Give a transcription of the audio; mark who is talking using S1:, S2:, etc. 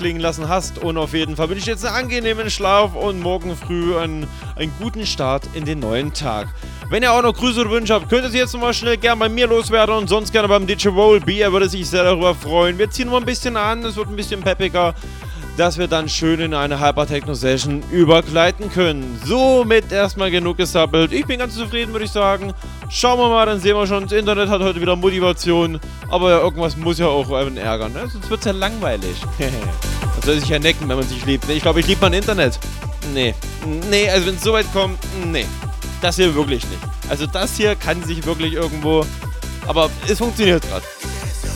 S1: ausklingen lassen hast. Und auf jeden Fall wünsche ich dir jetzt einen angenehmen Schlaf und morgen früh einen guten Start in den neuen Tag. Wenn ihr auch noch Grüße oder Wünsche habt, könnt ihr sie jetzt nochmal schnell gerne bei mir loswerden und sonst gerne beim DJ Volbeat. Er würde sich sehr darüber freuen. Wir ziehen mal ein bisschen an, es wird ein bisschen peppiger, dass wir dann schön in eine Hyper-Techno-Session übergleiten können. Somit erstmal genug gesappelt. Ich bin ganz zufrieden, würde ich sagen. Schauen wir mal, dann sehen wir schon, das Internet hat heute wieder Motivation. Aber ja, irgendwas muss ja auch einen ärgern, ne? Sonst wird es ja langweilig. Man soll sich ja necken, wenn man sich liebt. Ich glaube, ich liebe mein Internet. Nee, also wenn es so weit kommt, nee. Das hier wirklich nicht. Also das hier kann sich wirklich irgendwo... Aber es funktioniert gerade.